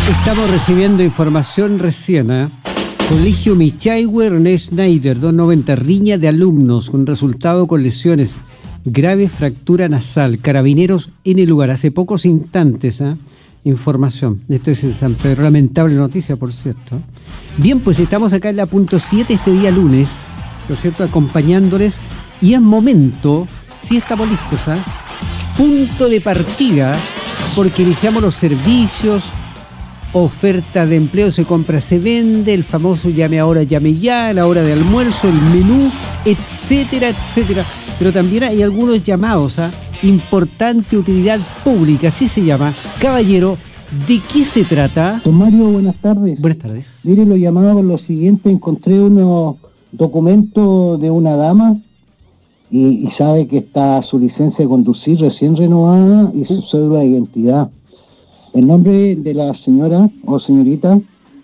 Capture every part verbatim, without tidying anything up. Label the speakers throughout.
Speaker 1: Estamos recibiendo información recién, ¿eh? Colegio Michaiwe René Schneider, doscientos noventa, riña de alumnos con resultado con lesiones, grave fractura nasal, carabineros en el lugar. Hace pocos instantes, ¿eh? Información. Esto es en San Pedro, lamentable noticia, por cierto. Bien, pues estamos acá en la punto siete este día lunes, ¿no es cierto?, acompañándoles, y es momento, sí estamos listos, ¿eh? Punto de partida, porque iniciamos los servicios, oferta de empleo, se compra, se vende, el famoso llame ahora, llame ya, la hora de almuerzo, el menú, etcétera, etcétera. Pero también hay algunos llamados a ¿eh? Importante utilidad pública, así se llama. Caballero, ¿de qué se trata?
Speaker 2: Don Mario, buenas tardes.
Speaker 1: Buenas tardes.
Speaker 2: Mire, lo llamaba por lo siguiente, encontré unos documentos de una dama y, y sabe que está su licencia de conducir recién renovada y su cédula de identidad. El nombre de la señora o señorita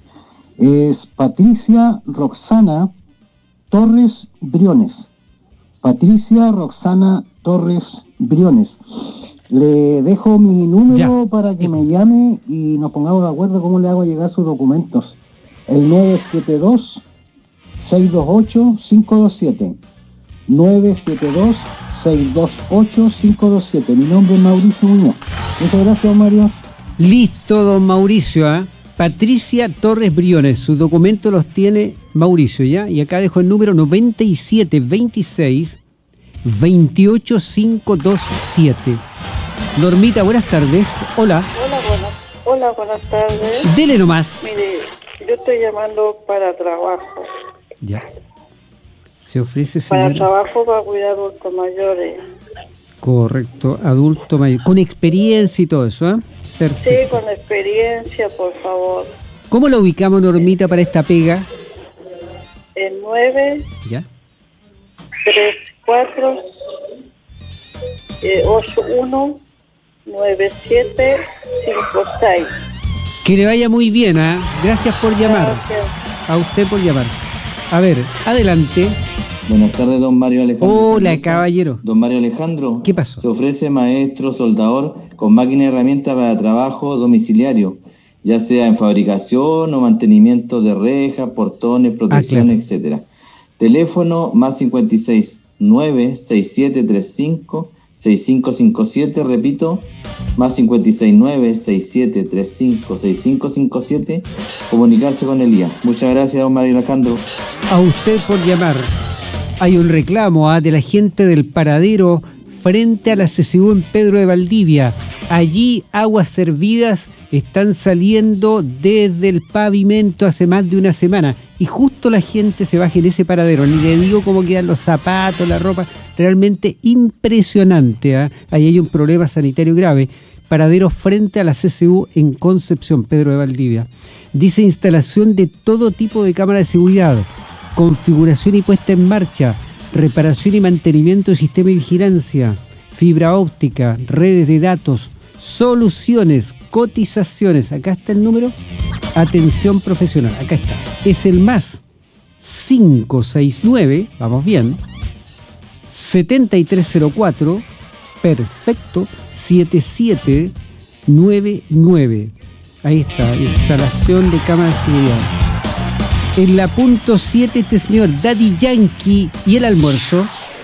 Speaker 2: es Patricia Roxana Torres Briones. Patricia Roxana Torres Briones. Le dejo mi número ya, para que me llame y nos pongamos de acuerdo cómo le hago llegar sus documentos. El nueve siete dos, seis dos ocho, cinco dos siete. nueve siete dos, seis dos ocho, cinco dos siete. Mi nombre es Mauricio Muñoz. Muchas gracias, Mario.
Speaker 1: Listo, don Mauricio, ¿eh? Patricia Torres Briones, sus documentos los tiene Mauricio, ¿ya? Y acá dejo el número noventa y siete veintiséis veintiocho quinientos veintisiete. Normita, buenas tardes. Hola.
Speaker 3: Hola, buenas, hola, buenas tardes.
Speaker 1: Dele nomás.
Speaker 3: Mire, yo estoy llamando para trabajo.
Speaker 1: Ya. Se ofrece, señora.
Speaker 3: Para trabajo para cuidar adultos mayores.
Speaker 1: Correcto, adulto mayor. Con experiencia y todo eso, ¿eh? Perfecto.
Speaker 3: Sí, con experiencia, por favor.
Speaker 1: ¿Cómo la ubicamos, Normita, para esta pega?
Speaker 3: El nueve,
Speaker 1: ¿ya?
Speaker 3: tres cuatro, ocho uno, nueve siete cinco seis.
Speaker 1: Que le vaya muy bien, ¿eh? Gracias por llamar.
Speaker 3: Gracias.
Speaker 1: A usted por llamar. A ver, adelante.
Speaker 4: Buenas tardes, don Mario Alejandro.
Speaker 1: Hola,
Speaker 4: Sandoza.
Speaker 1: caballero.
Speaker 4: Don Mario Alejandro.
Speaker 1: ¿Qué pasó?
Speaker 4: Se ofrece maestro soldador con máquina y herramientas para trabajo domiciliario, ya sea en fabricación o mantenimiento de rejas, portones, protección,
Speaker 1: ah, claro.
Speaker 4: etcétera. Teléfono más cincuenta y seis, nueve seis siete tres cinco, seis cinco cinco siete, repito, más cincuenta y seis, nueve seis siete tres cinco, seis cinco cinco siete, comunicarse con Elías. Muchas gracias, don Mario Alejandro.
Speaker 1: A usted por llamar. Hay un reclamo ¿ah? de la gente del paradero frente a la C C U en Pedro de Valdivia. Allí aguas servidas están saliendo desde el pavimento hace más de una semana y justo la gente se baja en ese paradero. Ni le digo cómo quedan los zapatos, la ropa, realmente impresionante. ¿eh? Ahí hay un problema sanitario grave. Paradero frente a la C C U en Concepción, Pedro de Valdivia. Dice instalación de todo tipo de cámara de seguridad, configuración y puesta en marcha, reparación y mantenimiento de sistema de vigilancia, fibra óptica, redes de datos, soluciones, cotizaciones. Acá está el número. Atención profesional. Acá está. Es el más cinco seis nueve, vamos bien, setenta y tres cero cuatro, perfecto, siete siete nueve nueve. Ahí está, instalación de cámara de seguridad. En la punto siete este señor Daddy Yankee y el almuerzo.